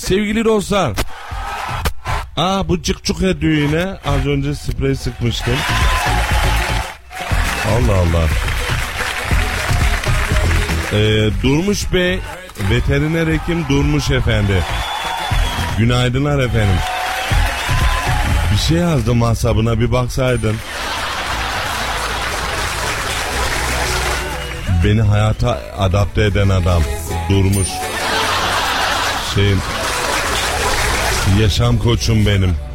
Sevgili dostlar. Bu cıkçuk ediyor yine. Az önce sprey sıkmıştım. Allah Allah. Durmuş Bey, veteriner hekim Durmuş Efendi. Günaydınlar efendim. Bir şey yazdım hesabına, bir baksaydın. Beni hayata adapte eden adam Durmuş. Yaşam koçum benim.